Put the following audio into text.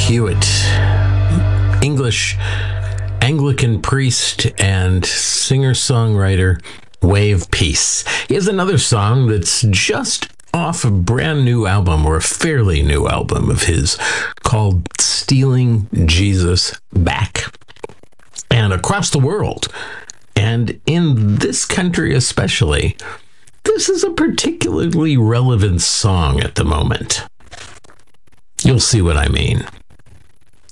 Hewitt, English Anglican priest and singer-songwriter Wave Peace. He has another song that's just off a brand new album, or a fairly new album of his, called Stealing Jesus Back. And across the world, and in this country especially, this is a particularly relevant song at the moment. You'll see what I mean.